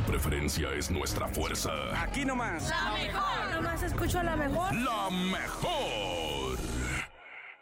preferencia es nuestra fuerza. Aquí nomás. La mejor. Nomás escucho la mejor. ¡La mejor!